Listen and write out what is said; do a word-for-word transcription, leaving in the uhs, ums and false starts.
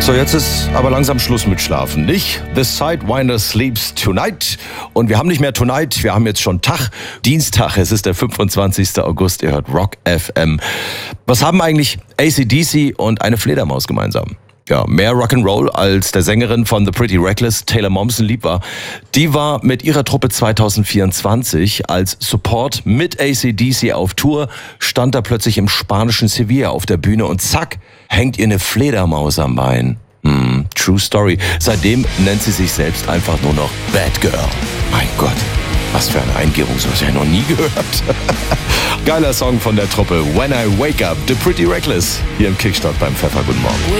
So, jetzt ist aber langsam Schluss mit Schlafen, nicht? The Sidewinder sleeps tonight. Und wir haben nicht mehr tonight, wir haben jetzt schon Tag, Dienstag. Es ist der fünfundzwanzigster August, ihr hört Rock F M. Was haben eigentlich A C D C und eine Fledermaus gemeinsam? Ja, mehr Rock'n'Roll als der Sängerin von The Pretty Reckless, Taylor Momsen, lieb war. Die war mit ihrer Truppe zwanzig vierundzwanzig als Support mit A C D C auf Tour, stand da plötzlich im spanischen Sevilla auf der Bühne und zack, hängt ihr eine Fledermaus am Bein. Hm, true story. Seitdem nennt sie sich selbst einfach nur noch Bad Girl. Mein Gott, was für eine Eingebung, so was habe ich noch nie gehört. Geiler Song von der Truppe, When I Wake Up, The Pretty Reckless, hier im Kickstart beim Pfeffer. Guten Morgen.